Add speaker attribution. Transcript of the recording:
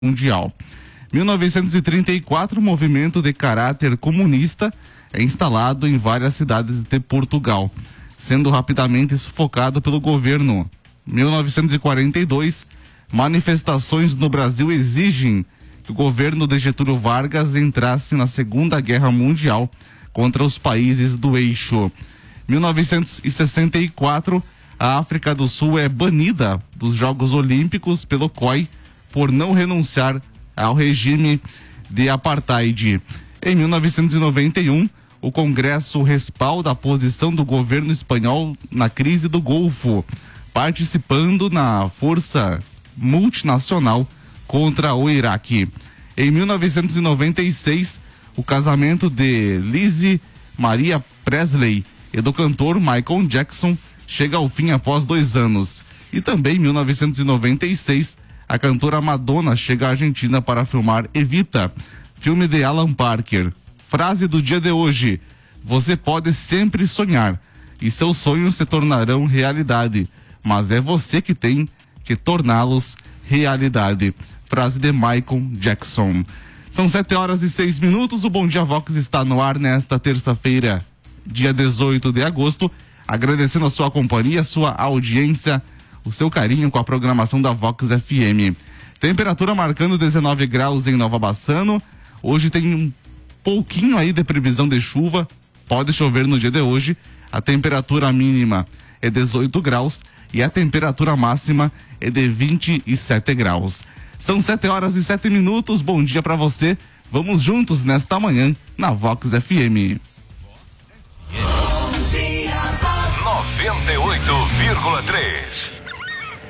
Speaker 1: Mundial. 1934, o movimento de caráter comunista é instalado em várias cidades de Portugal, sendo rapidamente sufocado pelo governo. 1942, manifestações no Brasil exigem que o governo de Getúlio Vargas entrasse na Segunda Guerra Mundial contra os países do eixo. 1964, a África do Sul é banida dos Jogos Olímpicos pelo COI por não renunciar ao regime de apartheid. Em 1991, o Congresso respalda a posição do governo espanhol na crise do Golfo, participando na força multinacional contra o Iraque. Em 1996, o casamento de Lizzie Maria Presley e do cantor Michael Jackson chega ao fim após 2 anos. E também em 1996, a cantora Madonna chega à Argentina para filmar Evita, filme de Alan Parker. Frase do dia de hoje: você pode sempre sonhar e seus sonhos se tornarão realidade, mas é você que tem que torná-los realidade. Frase de Michael Jackson. São 7h06. O Bom Dia Vox está no ar nesta terça-feira, dia 18 de agosto. Agradecendo a sua companhia, a sua audiência, o seu carinho com a programação da Vox FM. Temperatura marcando 19 graus em Nova Bassano. Hoje tem um pouquinho aí de previsão de chuva. Pode chover no dia de hoje. A temperatura mínima é 18 graus e a temperatura máxima é de 27 graus. São 7h07. Bom dia pra você. Vamos juntos nesta manhã na Vox FM.
Speaker 2: 98,3.